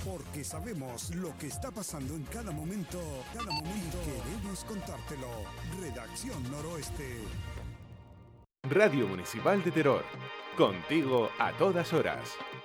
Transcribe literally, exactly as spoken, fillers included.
Porque sabemos lo que está pasando en cada momento, cada momento queremos contártelo. Redacción Noroeste. Radio Municipal de Teror. Contigo a todas horas.